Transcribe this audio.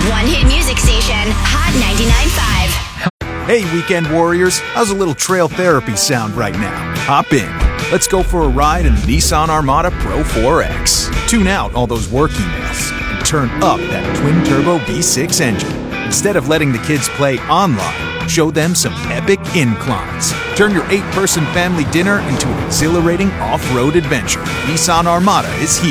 One hit music station, Hot 99.5. Hey, weekend warriors, how's a little trail therapy sound right now? Hop in. Let's go for a ride in the Nissan Armada Pro 4X. Tune out all those work emails and turn up that twin-turbo V6 engine. Instead of letting the kids play online, show them some epic inclines. Turn your 8-person family dinner into an exhilarating off-road adventure. Nissan Armada is here.